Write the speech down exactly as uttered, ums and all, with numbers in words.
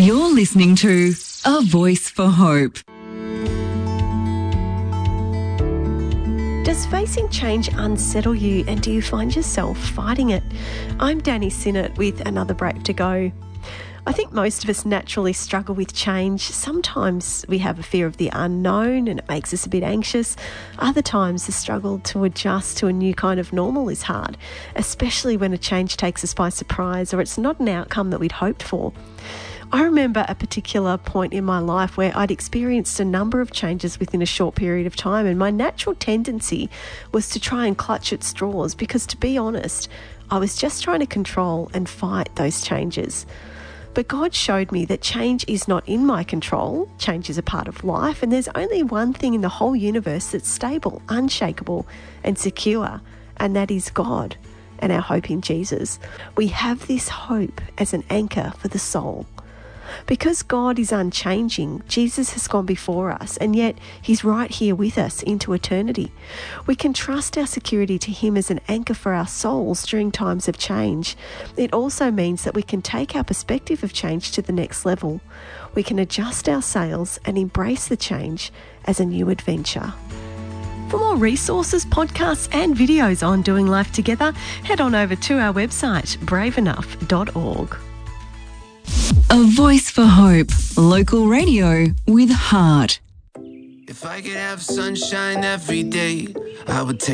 You're listening to A Voice for Hope. Does facing change unsettle you, and do you find yourself fighting it? I'm Danny Sinnott with another Brave to Go. I think most of us naturally struggle with change. Sometimes we have a fear of the unknown and it makes us a bit anxious. Other times the struggle to adjust to a new kind of normal is hard, especially when a change takes us by surprise or it's not an outcome that we'd hoped for. I remember a particular point in my life where I'd experienced a number of changes within a short period of time, and my natural tendency was to try and clutch at straws because, to be honest, I was just trying to control and fight those changes. But God showed me that change is not in my control. Change is a part of life, and there's only one thing in the whole universe that's stable, unshakable, and secure, and that is God and our hope in Jesus. We have this hope as an anchor for the soul. Because God is unchanging, Jesus has gone before us, and yet he's right here with us into eternity. We can trust our security to him as an anchor for our souls during times of change. It also means that we can take our perspective of change to the next level. We can adjust our sails and embrace the change as a new adventure. For more resources, podcasts and videos on doing life together, head on over to our website, brave enough dot org. A Voice for Hope, local radio with heart. If I could have sunshine every day, I would take